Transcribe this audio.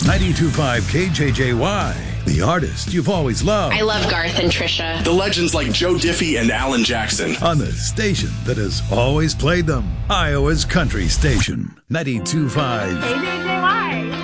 92.5 KJJY, the artist you've always loved. I love Garth and Trisha. The legends like Joe Diffie and Alan Jackson. On the station that has always played them. Iowa's country station. 92.5 KJJY.